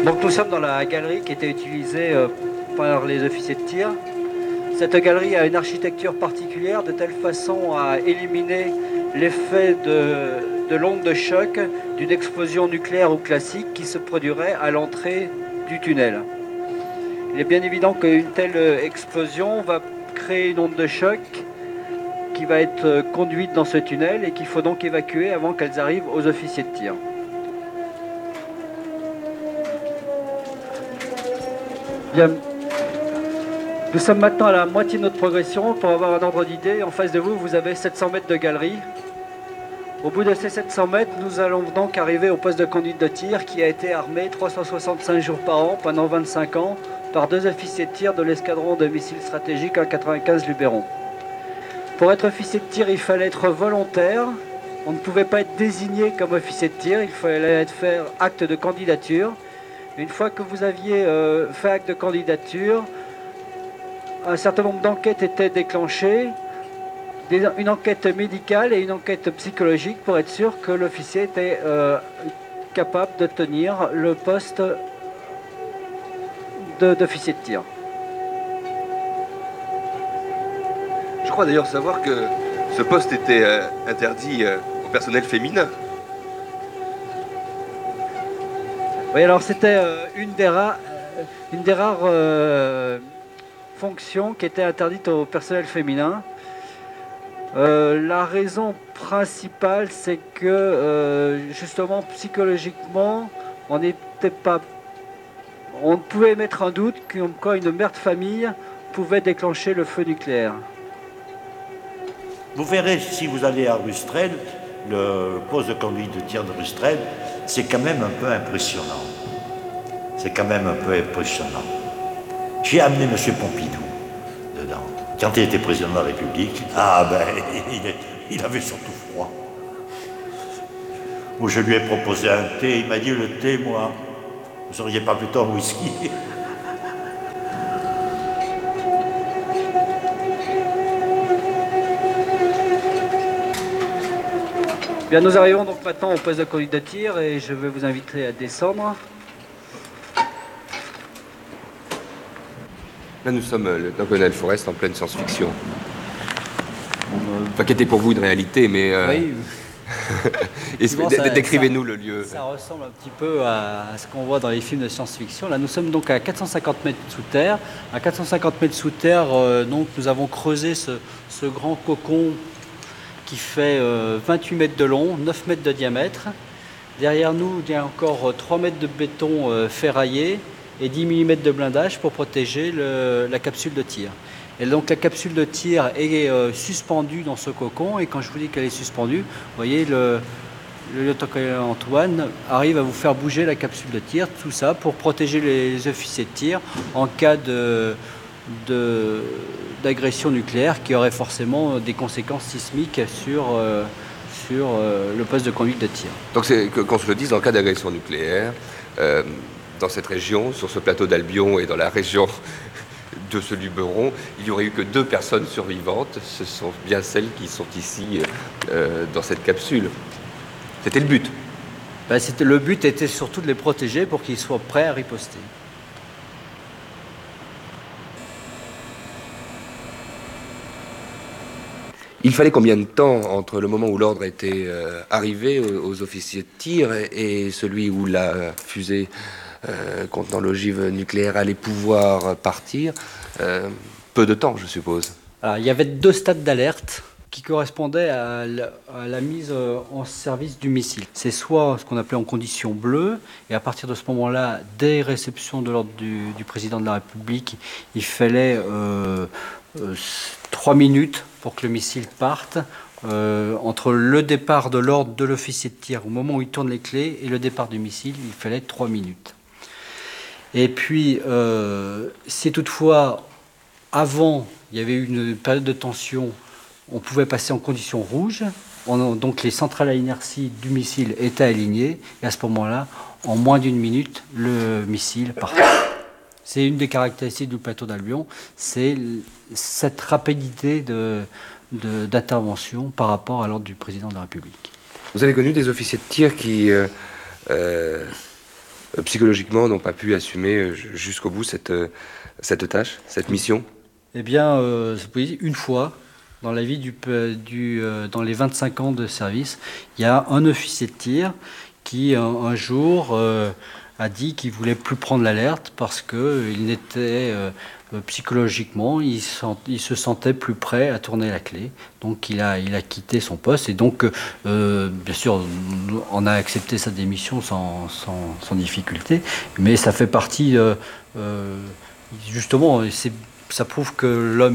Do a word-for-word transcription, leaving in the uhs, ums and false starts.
Donc nous sommes dans la galerie qui était utilisée euh, par les officiers de tir. Cette galerie a une architecture particulière de telle façon à éliminer l'effet de, de l'onde de choc d'une explosion nucléaire ou classique qui se produirait à l'entrée du tunnel. Il est bien évident qu'une telle explosion va créer une onde de choc qui va être conduite dans ce tunnel et qu'il faut donc évacuer avant qu'elles arrivent aux officiers de tir. Bien. Nous sommes maintenant à la moitié de notre progression. Pour avoir un ordre d'idée, en face de vous, vous avez sept cents mètres de galerie. Au bout de ces sept cents mètres, nous allons donc arriver au poste de conduite de tir qui a été armé trois cent soixante-cinq jours par an pendant vingt-cinq ans par deux officiers de tir de l'escadron de missiles stratégiques A quatre-vingt-quinze Luberon. Pour être officier de tir, il fallait être volontaire. On ne pouvait pas être désigné comme officier de tir, il fallait être faire acte de candidature. Une fois que vous aviez euh, fait acte de candidature, un certain nombre d'enquêtes étaient déclenchées, des, une enquête médicale et une enquête psychologique pour être sûr que l'officier était euh, capable de tenir le poste d'officier de, de tir. Je crois d'ailleurs savoir que ce poste était euh, interdit euh, au personnel féminin. Oui, alors c'était euh, une des rares, une des rares euh, fonctions qui était interdite au personnel féminin. Euh, la raison principale, c'est que euh, justement psychologiquement, on n'était pas, on pouvait émettre un doute comme quoi une mère de famille pouvait déclencher le feu nucléaire. Vous verrez, si vous allez à Rustrel, le poste de conduite de tir de Rustrel, c'est quand même un peu impressionnant. C'est quand même un peu impressionnant. J'ai amené M. Pompidou dedans. Quand il était président de la République, ah ben, il, il avait surtout froid. Moi, je lui ai proposé un thé, il m'a dit, le thé, moi, vous n'auriez pas plutôt un whisky? Bien, nous arrivons donc maintenant au poste de conduite de tir et je vais vous inviter à descendre. Là, nous sommes, euh, lieutenant-colonel Forest, en pleine science-fiction. Enfin, qui était pour vous une réalité, mais... Euh... Oui. Décrivez-nous le lieu. Ça ressemble un petit peu à, à ce qu'on voit dans les films de science-fiction. Là, nous sommes donc à quatre cent cinquante mètres sous terre. À quatre cent cinquante mètres sous terre, euh, donc, nous avons creusé ce, ce grand cocon qui fait euh, vingt-huit mètres de long, neuf mètres de diamètre. Derrière nous, il y a encore trois mètres de béton euh, ferraillé et dix millimètres de blindage pour protéger le, la capsule de tir. Et donc la capsule de tir est euh, suspendue dans ce cocon, et quand je vous dis qu'elle est suspendue, vous voyez, le, le lieutenant-colonel Antoine arrive à vous faire bouger la capsule de tir, tout ça pour protéger les officiers de tir en cas de, de, d'agression nucléaire qui aurait forcément des conséquences sismiques sur, euh, sur euh, le poste de conduite de tir. Donc c'est qu'on se le dise, en cas d'agression nucléaire, euh, dans cette région, sur ce plateau d'Albion et dans la région de ce Luberon, il n'y aurait eu que deux personnes survivantes. Ce sont bien celles qui sont ici euh, dans cette capsule. C'était le but. Ben, c'était, le but était surtout de les protéger pour qu'ils soient prêts à riposter. Il fallait combien de temps entre le moment où l'ordre était euh, arrivé aux, aux officiers de tir et, et celui où la fusée euh, contenant l'ogive nucléaire allait pouvoir partir? euh, Peu de temps, je suppose. Alors, il y avait deux stades d'alerte qui correspondaient à la, à la mise en service du missile. C'est soit ce qu'on appelait en condition bleue, et à partir de ce moment-là, dès réception de l'ordre du, du président de la République, il fallait euh, euh, trois minutes pour que le missile parte, euh, entre le départ de l'ordre de l'officier de tir, au moment où il tourne les clés, et le départ du missile, il fallait trois minutes. Et puis, euh, si toutefois, avant, il y avait eu une période de tension, on pouvait passer en condition rouge, on, donc les centrales à inertie du missile étaient alignées, et à ce moment-là, en moins d'une minute, le missile partait. C'est une des caractéristiques du plateau d'Albion, c'est cette rapidité de, de, d'intervention par rapport à l'ordre du président de la République. Vous avez connu des officiers de tir qui euh, euh, euh, psychologiquement, n'ont pas pu assumer euh, jusqu'au bout cette, euh, cette tâche, cette mission? Eh bien, euh, une fois, dans la vie du, du euh, dans les vingt-cinq ans de service, il y a un officier de tir qui, un, un jour, euh, a dit qu'il ne voulait plus prendre l'alerte parce qu'il n'était euh, psychologiquement, il, sent, il se sentait plus prêt à tourner la clé. Donc il a, il a quitté son poste et donc, euh, bien sûr, on a accepté sa démission sans, sans, sans difficulté, mais ça fait partie, euh, euh, justement, ça prouve que l'homme